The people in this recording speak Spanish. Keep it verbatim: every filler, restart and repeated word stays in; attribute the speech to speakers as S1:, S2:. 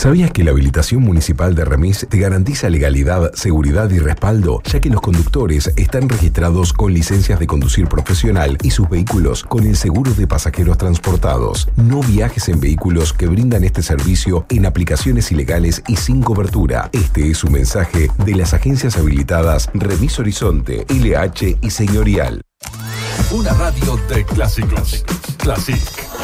S1: ¿Sabías que la habilitación municipal de Remis te garantiza legalidad, seguridad y respaldo, ya que los conductores están registrados con licencias de conducir profesional y sus vehículos con el seguro de pasajeros transportados? No viajes en vehículos que brindan este servicio en aplicaciones ilegales y sin cobertura. Este es un mensaje de las agencias habilitadas Remis Horizonte, L H y Señorial.
S2: Una radio de clásicos. Classic.